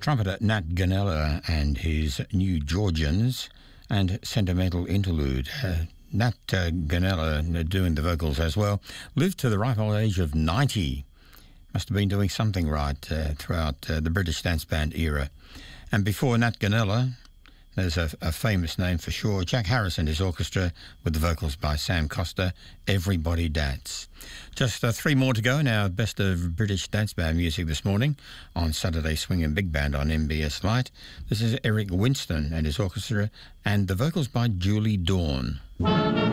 Trumpeter Nat Ganella and his New Georgians and Sentimental Interlude. Nat Ganella doing the vocals as well. Lived to the ripe old age of 90. Must have been doing something right throughout the British dance band era. And before Nat Ganella, there's a famous name for sure, Jack Harris and his orchestra with the vocals by Sam Coster, Everybody Dance. Just 3 more to go in our best of British dance band music this morning on Saturday Swing and Big Band on MBS Light. This is Eric Winston and his orchestra and the vocals by Julie Dawn.